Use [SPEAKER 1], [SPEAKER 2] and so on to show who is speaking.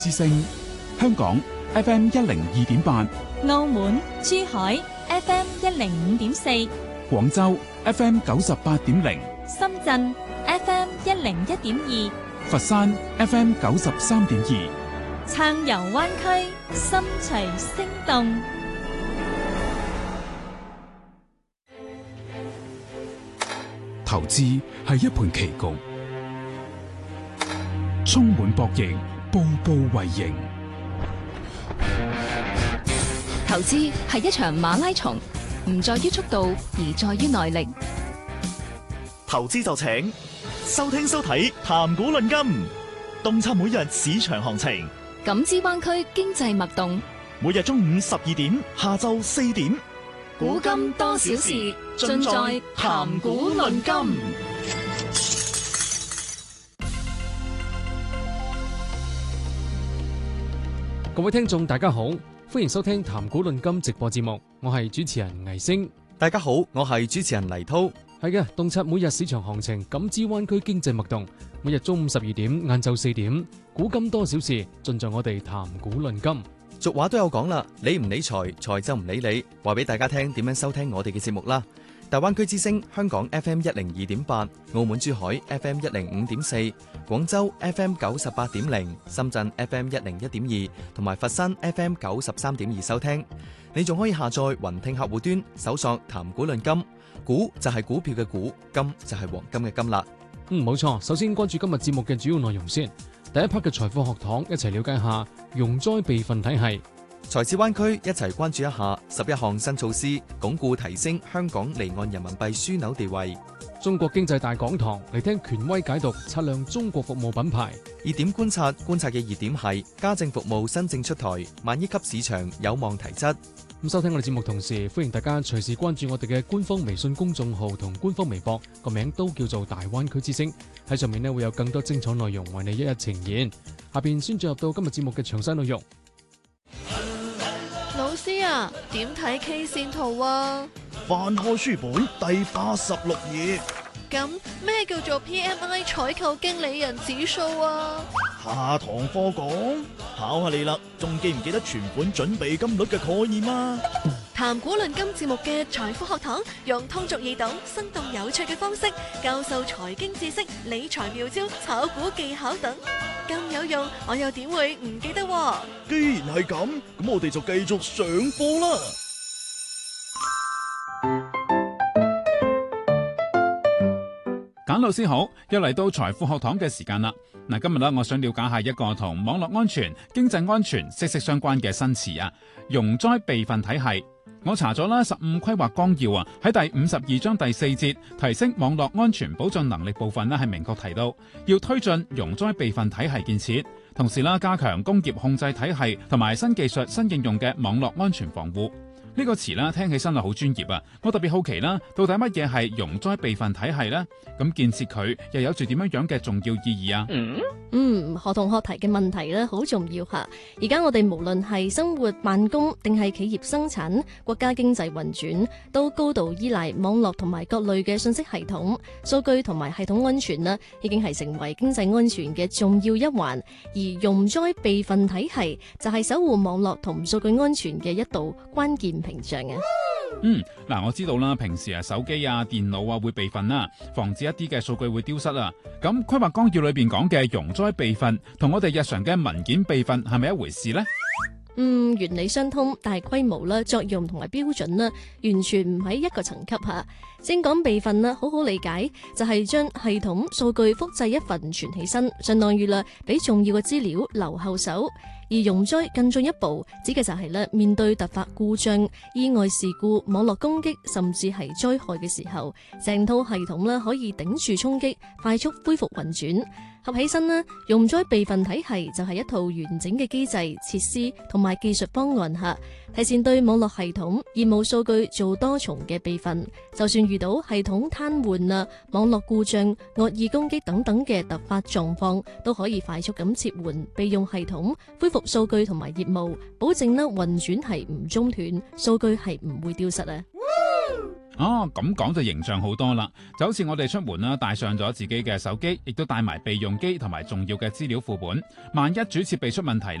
[SPEAKER 1] 之聲，香港 FM 102.8，
[SPEAKER 2] 澳門、珠海 FM 105.4，
[SPEAKER 1] 廣州 FM 98.0，
[SPEAKER 2] 深圳 FM 101.2，
[SPEAKER 1] 佛山 FM 93.2，
[SPEAKER 2] 撐遊灣區，心隨聲動。
[SPEAKER 1] 投資係一盤棋局，充滿博弈，步步為營。
[SPEAKER 3] 投資係一場馬拉松，唔在於速度，而在於耐力。
[SPEAKER 4] 投資就請收聽收睇談股論金，洞察每日市場行情，
[SPEAKER 3] 感知灣區經濟脈動。
[SPEAKER 4] 每日中午12點，下晝4點，
[SPEAKER 3] 古今多少事，盡在談股論金。
[SPEAKER 5] 各位聽眾大家好，歡迎收聽談股論金直播節目，我係主持人倪星。
[SPEAKER 6] 大家好，我係主持人黎濤。
[SPEAKER 5] 係嘅，洞察每日市場行情，感知灣區經濟脈動。每日中午12點，晏晝4點，古今多少事，盡在我哋談股論金。
[SPEAKER 6] 俗話都有講啦，理唔理財，財就唔理你。話俾大家聽點樣收聽我哋嘅節目啦。大灣區之聲，香港 FM 102.8，澳門珠海 FM 105.4，廣州 FM 98.0，深圳 FM 101.2，同埋佛山 FM 93.2收聽。你仲可以下載雲聽客戶端，搜索談股論金，股就係股票嘅股，金就係黃金嘅金啦。
[SPEAKER 5] 冇錯。首先關注今日節目嘅主要內容先。第一 part 嘅財富學堂，一齊了解下融災備份體系。
[SPEAKER 6] 財智灣區一齊關注一下11項新措施，鞏固提升香港離岸人民幣樞紐地位。
[SPEAKER 5] 中國經濟大講堂，嚟聽權威解讀擦亮中國服務品牌。
[SPEAKER 6] 熱點觀察嘅熱點係家政服務新政出台，萬億級市場有望提質。
[SPEAKER 5] 咁收聽我哋節目同時，歡迎大家隨時關注我哋嘅官方微信公眾號同官方微博，個名都叫做大灣區之聲。喺上面呢會有更多精彩內容為你一一呈現。下邊先進入到今日節目嘅詳細內容。
[SPEAKER 7] 老師啊，點睇 K 線圖啊？
[SPEAKER 4] 翻開書本第86頁。
[SPEAKER 7] 咁咩叫做 PMI 採購經理人指數啊？
[SPEAKER 4] 下堂課講，考下你啦，仲記唔記得存款準備金率嘅概念啊？
[SPEAKER 7] 談股論金節目嘅財富學堂，用通俗易懂、生動有趣嘅方式教授財經知識、理財妙招、炒股技巧等，咁有用，我又點會唔記得喎？
[SPEAKER 4] 既然係咁，咁我哋就繼續上課啦。
[SPEAKER 1] 簡老師好，又嚟到財富學堂嘅時間啦。嗱，今日咧，我想了解下一個同網絡安全、經濟安全息息相關嘅新詞啊，融災備份體系。我查咗啦，15規劃綱要啊，喺第52章第4節提升網絡安全保障能力部分呢，係明確提到要推進融災備份體系建設，同時啦加強工業控制體系同埋新技術新應用嘅網絡安全防護。呢個詞啦，聽起身係好專業啊！我特別好奇啦，到底乜嘢係融災備份體系呢？咁建設佢又有住點樣嘅重要意義啊？
[SPEAKER 8] 學同學題嘅問題咧，好重要吓。而家我哋無論係生活辦公定係企業生產，國家經濟運轉，都高度依賴網絡同埋各類嘅信息系統、數據同埋系統安全啦，已經係成為經濟安全嘅重要一環。而融災備份體系就係守護網絡同數據安全嘅一道關鍵屏障啊！
[SPEAKER 1] 我知道啦，平時手機啊、電腦啊會備份啦，防止一啲嘅數據會丟失啦。咁規劃綱要裏邊講嘅融災備份，同我哋日常嘅文件備份係咪一回事呢？
[SPEAKER 8] 原理相通，但係規模啦、作用同埋標準啦，完全唔喺一個層級吓。先講備份啦，好好理解就係將系統數據複製一份存起身，相當於啦俾重要嘅資料留後手。而融災更進一步，指嘅就係面對突發故障、意外事故、網絡攻擊，甚至係災害嘅時候，成套系統可以頂住衝擊，快速恢復運轉。合起身呢，融災備份體系就係一套完整嘅機制、設施同埋技術方案下，提前對網絡系統、業務數據做多重嘅備份，就算遇到系統癱瘓啊、網絡故障、惡意攻擊等等嘅突發狀況，都可以快速咁切換備用系統，恢復數據同埋業務，保證運轉係唔中斷，數據係唔會丟失啊！
[SPEAKER 1] 哦，咁講就形象好多啦，就好似我哋出門啦，帶上咗自己嘅手機，亦都帶埋備用機同埋重要嘅資料副本，萬一主設備出問題